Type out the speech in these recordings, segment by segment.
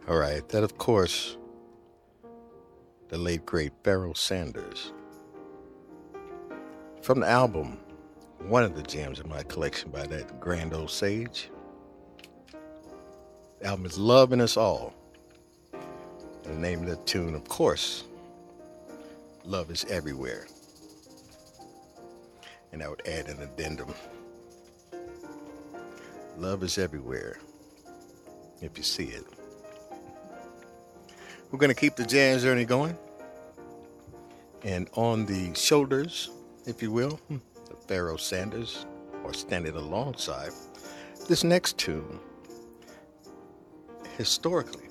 All right, that of course, the late great Pharoah Sanders. From the album, one of the gems in my collection by that grand old sage. The album is Love in Us All. And the name of the tune, of course, Love is Everywhere. And I would add an addendum. Love is everywhere, if you see it. We're going to keep the jazz journey going. And on the shoulders, if you will, of Pharoah Sanders, or standing alongside, this next tune, historically,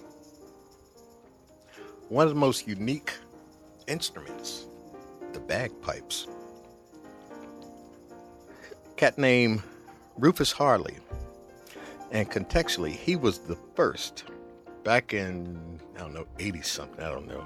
one of the most unique instruments, the bagpipes. A cat named Rufus Harley. And contextually, he was the first back in, 80 something, I don't know.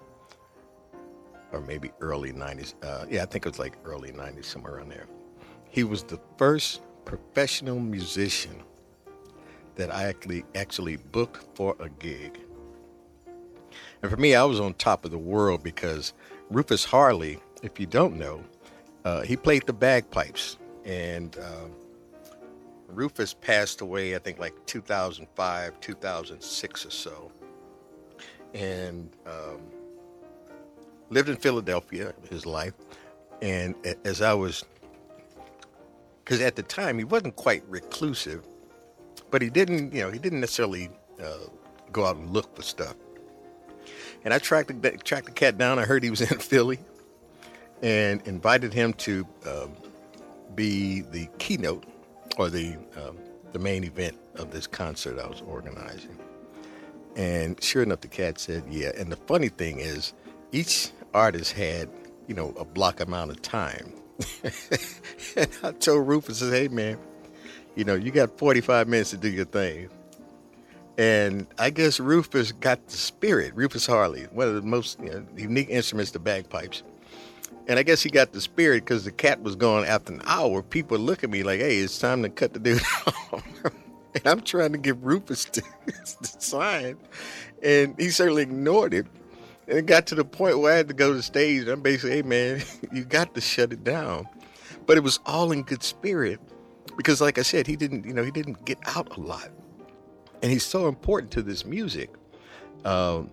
Or maybe early 90s. I think it was like early 90s, somewhere around there. He was the first professional musician that I actually booked for a gig. And for me, I was on top of the world because Rufus Harley, if you don't know, he played the bagpipes. And Rufus passed away, I think, like 2005, 2006 or so. And lived in Philadelphia, his life. And as I was, because at the time he wasn't quite reclusive, but he didn't necessarily go out and look for stuff. And I tracked the cat down. I heard he was in Philly, and invited him to be the keynote or the main event of this concert I was organizing. And sure enough, the cat said, yeah. And the funny thing is, each artist had, a block amount of time. And I told Rufus, hey, man, you got 45 minutes to do your thing. And I guess Rufus got the spirit. Rufus Harley, one of the most unique instruments, the bagpipes. And I guess he got the spirit because the cat was gone after an hour. People look at me like, hey, it's time to cut the dude off. And I'm trying to give Rufus the sign. And he certainly ignored it. And it got to the point where I had to go to the stage. And I'm basically, hey, man, you got to shut it down. But it was all in good spirit. Because like I said, he didn't get out a lot. And he's so important to this music. In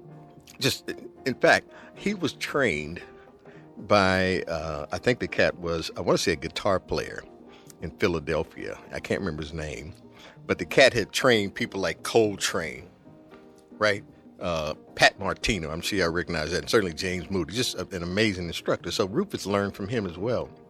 fact, he was trained by, I think the cat was, I want to say a guitar player in Philadelphia. I can't remember his name. But the cat had trained people like Coltrane, right? Pat Martino, I'm sure I recognize that. And certainly James Moody, just an amazing instructor. So Rufus learned from him as well.